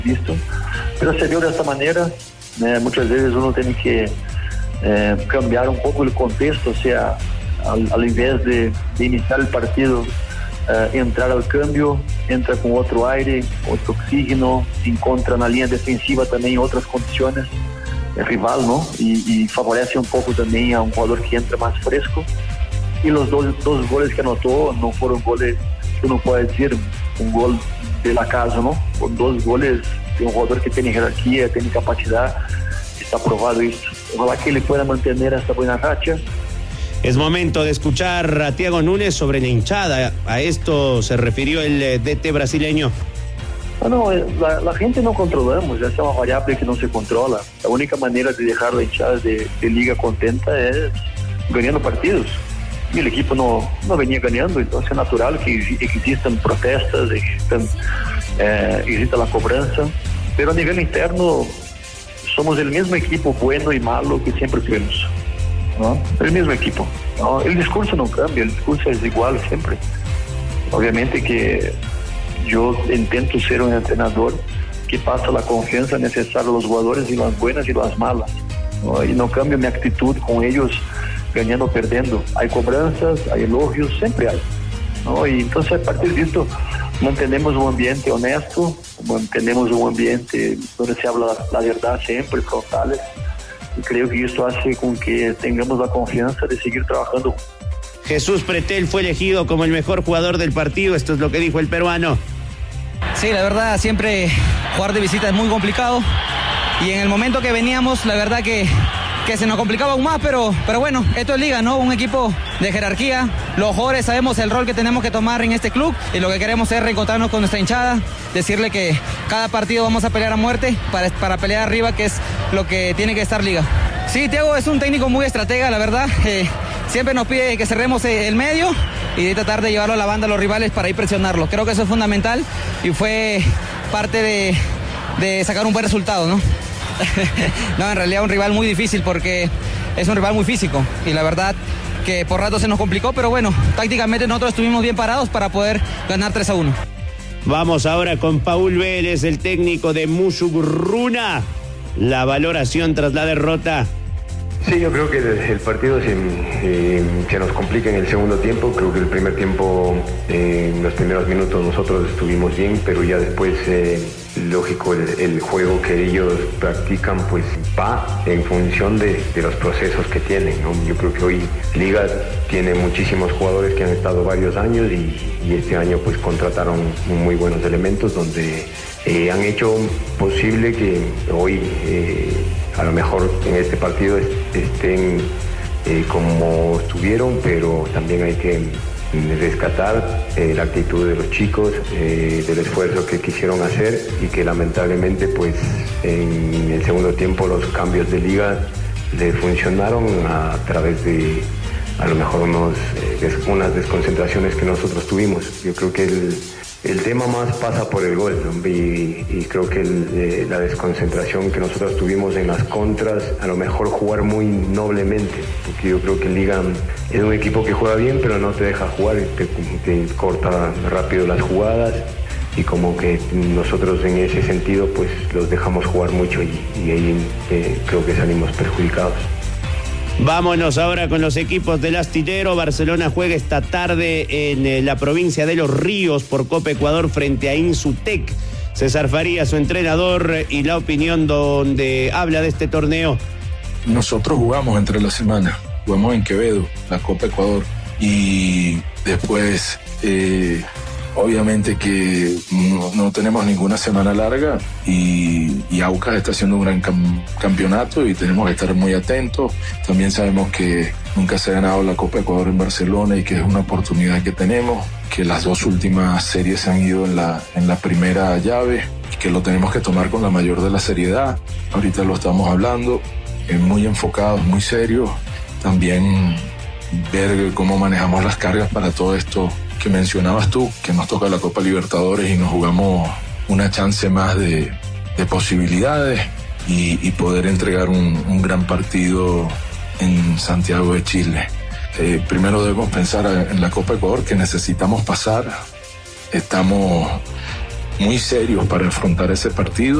visto, pero se vio de esta manera. Muchas veces uno tiene que cambiar un poco el contexto, o sea, al invés de iniciar el partido, entrar al cambio, entra con otro aire, otro oxígeno, encontra na linha defensiva também outras condições rival, ¿no? Y favorece un poco también a un jugador que entra más fresco. Y los dos goles que anotó no fueron goles que uno puede decir un gol del acaso, ¿no? Con 2 goles de un jugador que tiene jerarquía, tiene capacidad, está probado esto. Ojalá que le pueda mantener esta buena racha. Es momento de escuchar a Thiago Nunes sobre la hinchada. A esto se refirió el DT brasileño. No, la gente no controlamos, esa es una variable que no se controla. La única manera de dejar la hinchada de liga contenta es ganando partidos. Y el equipo no venía ganando, entonces es natural que existan protestas, exista la cobranza. Pero a nivel interno somos el mismo equipo bueno y malo que siempre tuvimos, ¿no? El mismo equipo, ¿no? El discurso no cambia, el discurso es igual siempre. Obviamente que yo intento ser un entrenador que pasa la confianza necesaria a los jugadores en las buenas y las malas, ¿no? Y no cambio mi actitud con ellos ganando o perdendo. Hay cobranzas, hay elogios, siempre hay, ¿no? Y entonces a partir de esto mantenemos un ambiente honesto, mantenemos un ambiente donde se habla la verdad siempre, frontales, y creo que esto hace con que tengamos la confianza de seguir trabajando. Jesús Pretel fue elegido como el mejor jugador del partido, esto es lo que dijo el peruano. Sí, la verdad, siempre jugar de visita es muy complicado, y en el momento que veníamos, la verdad que se nos complicaba aún más, pero bueno, esto es liga, ¿no? Un equipo de jerarquía, los jugadores sabemos el rol que tenemos que tomar en este club, y lo que queremos es reencontrarnos con nuestra hinchada, decirle que cada partido vamos a pelear a muerte para pelear arriba, que es lo que tiene que estar liga. Sí, Thiago es un técnico muy estratega, la verdad, siempre nos pide que cerremos el medio y de tratar de llevarlo a la banda a los rivales para ir presionarlo. Creo que eso es fundamental y fue parte de sacar un buen resultado, ¿no? No, en realidad un rival muy difícil porque es un rival muy físico y la verdad que por rato se nos complicó, pero bueno, tácticamente nosotros estuvimos bien parados para poder ganar 3-1. Vamos ahora con Paul Vélez, el técnico de Musugruna. La valoración tras la derrota. Sí, yo creo que el partido se nos complica en el segundo tiempo. Creo que el primer tiempo, en los primeros minutos nosotros estuvimos bien, pero ya después, lógico, el juego que ellos practican pues va en función de los procesos que tienen, ¿no? Yo creo que hoy Liga tiene muchísimos jugadores que han estado varios años y este año pues contrataron muy buenos elementos donde han hecho posible que hoy a lo mejor en este partido estén como estuvieron, pero también hay que rescatar la actitud de los chicos, del esfuerzo que quisieron hacer y que lamentablemente pues en el segundo tiempo los cambios de liga le funcionaron a través de a lo mejor unas desconcentraciones que nosotros tuvimos. Yo creo que el tema más pasa por el gol, ¿no? Y creo que la desconcentración que nosotros tuvimos en las contras, a lo mejor jugar muy noblemente, porque yo creo que Liga es un equipo que juega bien, pero no te deja jugar, te corta rápido las jugadas, y como que nosotros en ese sentido pues los dejamos jugar mucho y ahí creo que salimos perjudicados. Vámonos ahora con los equipos del Astillero. Barcelona juega esta tarde en la provincia de Los Ríos por Copa Ecuador frente a Insutec. César Farías, su entrenador, y la opinión donde habla de este torneo. Nosotros jugamos entre la semana, jugamos en Quevedo, la Copa Ecuador, y después obviamente que no tenemos ninguna semana larga y Aucas está haciendo un gran campeonato y tenemos que estar muy atentos. También sabemos que nunca se ha ganado la Copa Ecuador en Barcelona y que es una oportunidad que tenemos, que las 2 últimas series se han ido en la primera llave y que lo tenemos que tomar con la mayor de la seriedad. Ahorita lo estamos hablando, muy enfocados, muy serios. También ver cómo manejamos las cargas para todo esto que mencionabas tú, que nos toca la Copa Libertadores y nos jugamos una chance más de posibilidades y poder entregar un gran partido en Santiago de Chile. Primero debemos pensar en la Copa Ecuador, que necesitamos pasar. Estamos muy serios para afrontar ese partido.